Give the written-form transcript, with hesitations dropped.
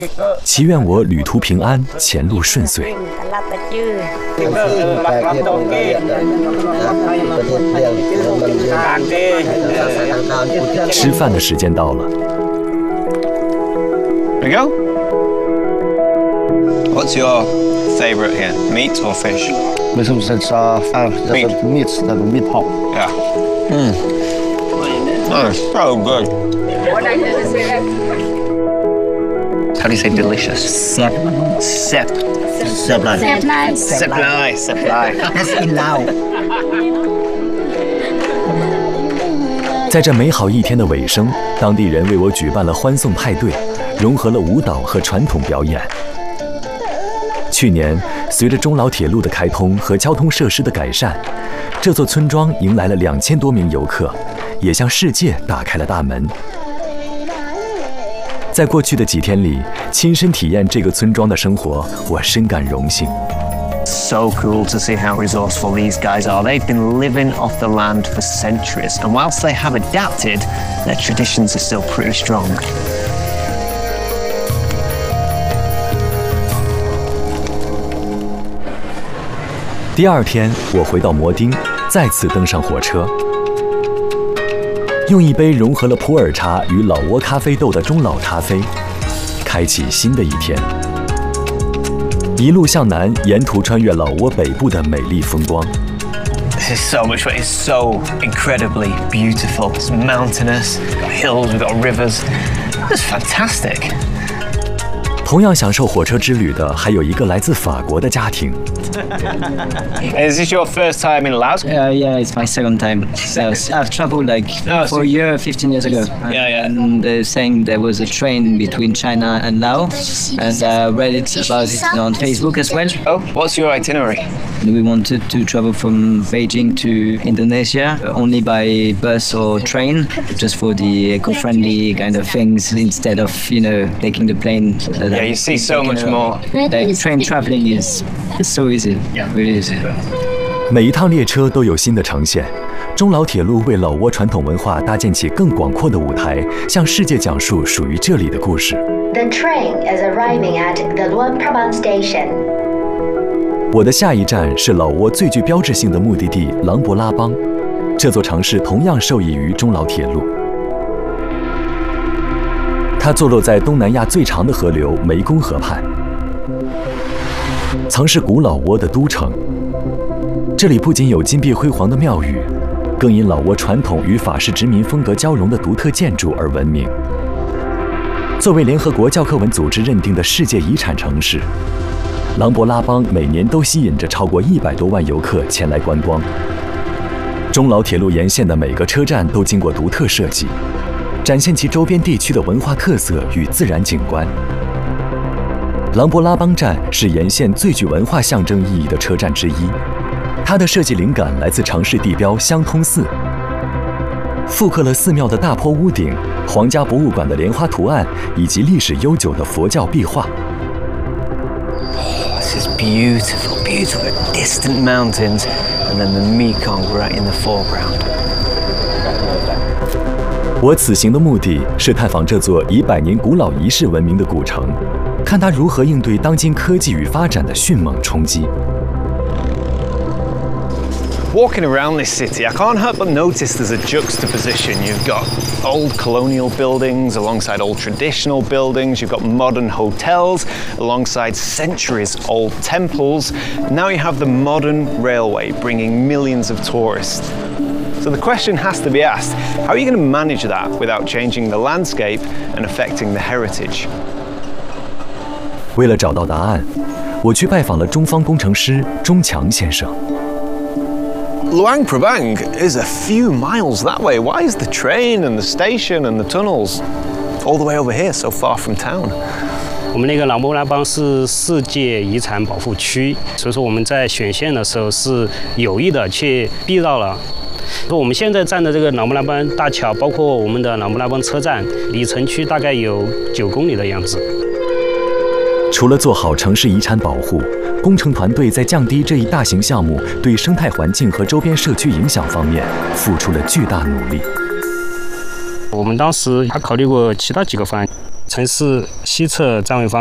祈愿我旅途平安，前路顺遂。吃饭的时间到了。 Here we go. What's your favorite here, meat or fish? This is meat, the meat pop. Yeah. Oh, it's so good. How do you say delicious? Sep. Sep. Sep like. Sep like. Sep like. Sep like. That's in Lao. 在这美好一天的尾声，当地人为我举办了欢送派对，融合了舞蹈和传统表演。去年，随着中老铁路的开通和交通设施的改善，这座村庄迎来了2000多名游客，也向世界打开了大门。在过去的几天里，亲身体验这个村庄的生活，我深感荣幸。 So cool to see how resourceful these guys are. They've been living off the land for centuries, and whilst they have adapted, their traditions are still pretty strong. 第二天，我回到摩丁，再次登上火车，用一杯融合了普洱茶与老挝咖啡豆的中老咖啡，开启新的一天。一路向南，沿途穿越老挝北部的美丽风光。 This is so much fun. It's so incredibly beautiful. It's mountainous. We've got hills. We've got rivers. It's fantastic. 同样享受火车之旅的，还有一个来自法国的家庭。 Is this your first time in Laos? Yeah, it's my second time. So I've traveled like for a year, 15 years ago. Yeah. And they're saying there was a train between China and Laos, and I read about it on Facebook as well. Oh, what's your itinerary? We wanted to travel from Beijing to Indonesia only by bus or train, just for the eco-friendly kind of things instead of, taking the plane. Yeah, you see so much more. Like train traveling is so easy, really easy. 每一趟列车都有新的呈现，中老铁路为老挝传统文化搭建起更广阔的舞台，向世界讲述属于这里的故事。 The train is arriving at the Luang Prabang station. 我的下一站是老挝最具标志性的目的地琅勃拉邦，这座城市同样受益于中老铁路。它坐落在东南亚最长的河流湄公河畔，曾是古老挝的都城。这里不仅有金碧辉煌的庙宇，更因老挝传统与法式殖民风格交融的独特建筑而闻名。作为联合国教科文组织认定的世界遗产城市，琅勃拉邦每年都吸引着超过100多万游客前来观光。中老铁路沿线的每个车站都经过独特设计，展现其周边地区的文化特色与自然景观。琅勃拉邦站是沿线最具文化象征意义的车站之一，它的设计灵感来自城市地标香通寺，复刻了寺庙的大坡屋顶、皇家博物馆的莲花图案以及历史悠久的佛教壁画。 This is beautiful, beautiful. Distant mountains, and then the Mekong right in the foreground. 我此行的目的是探访这座以100年古老仪式闻名的古城，看它如何应对当今科技与发展的迅猛冲击。 Walking around this city, I can't help but notice there's a juxtaposition. You've got old colonial buildings alongside old traditional buildings. You've got modern hotels alongside centuries-old temples. Now you have the modern railway bringing millions of tourists. So the question has to be asked, how are you going to manage that without changing the landscape and affecting the heritage? 为了找到答案，我去拜访了中方工程师钟强先生。 Luang Prabang is a few miles that way. Why is the train and the station and the tunnels all the way over here, so far from town? 我们那个琅勃拉邦是世界遗产保护区，所以说我们在选线的时候是有意的去避绕了。我们现在站的这个琅勃拉邦大桥，包括我们的琅勃拉邦车站，离城区大概有9公里的样子。 除了做好城市遗产保护，工程团队在降低这一大型项目对生态环境和周边社区影响方面付出了巨大努力。 我们当时还考虑过其他几个方案。 城市西侧站位方